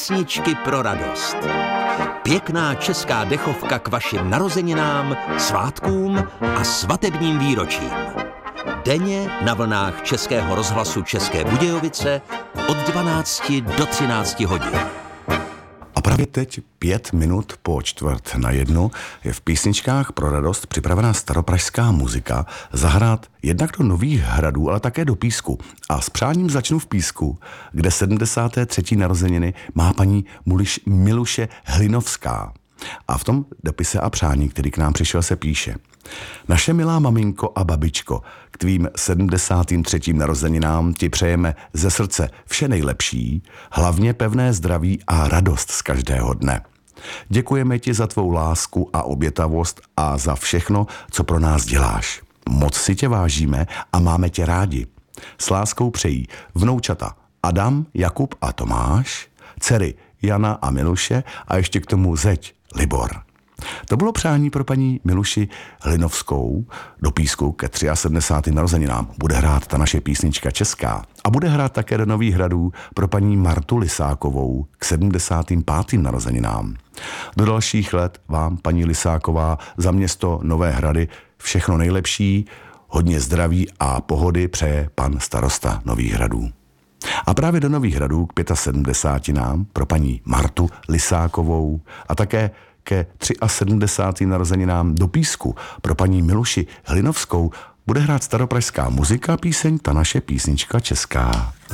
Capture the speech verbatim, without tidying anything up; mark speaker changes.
Speaker 1: Písničky pro radost. Pěkná česká dechovka k vašim narozeninám, svátkům a svatebním výročím. Denně na vlnách Českého rozhlasu České Budějovice od dvanácti do třinácti hodin.
Speaker 2: A právě teď, pět minut po čtvrt na jednu, je v Písničkách pro radost připravená staropražská muzika zahrát jednak do Nových Hradů, ale také do Písku. A s přáním začnu v Písku, kde sedmdesáté třetí narozeniny má paní Muliš, Miluše Hlinovská. A v tom dopise a přání, který k nám přišel, se píše: Naše milá maminko a babičko, k tvým sedmdesátým třetím narozeninám ti přejeme ze srdce vše nejlepší, hlavně pevné zdraví a radost z každého dne. Děkujeme ti za tvou lásku a obětavost a za všechno, co pro nás děláš. Moc si tě vážíme a máme tě rádi. S láskou přejí vnoučata Adam, Jakub a Tomáš, dcery Jana a Miluše a ještě k tomu zeď Libor. To bylo přání pro paní Miluši Hlinovskou do Písku ke sedmdesátým třetím narozeninám. Bude hrát ta naše písnička česká. A bude hrát také do Nových Hradů pro paní Martu Lisákovou k sedmdesátým pátým narozeninám. Do dalších let vám, paní Lisáková, za město Nové Hrady všechno nejlepší, hodně zdraví a pohody přeje pan starosta Nových Hradů. A právě do Nových Hradů k sedmdesátým pátým pro paní Martu Lisákovou a také ke sedmdesátým třetím narozeninám do Písku pro paní Miluši Hlinovskou bude hrát staropražská muzika, píseň Ta naše písnička česká.